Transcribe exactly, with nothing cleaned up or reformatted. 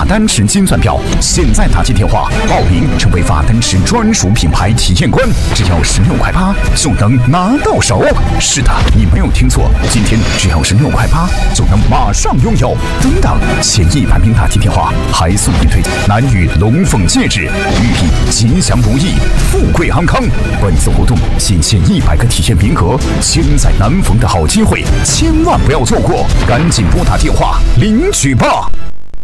丹池金钻票，现在打进电话报名，成为法丹池专属品牌体验官，只要十六块八就能拿到手。是的，你没有听错，今天只要十六块八就能马上拥有。等等，前一百名打进电话还送你推男女龙凤戒指，寓意吉祥如意、富贵安康。本次活动仅限一百个体验名额，千载难逢的好机会，千万不要错过，赶紧拨打电话领取吧。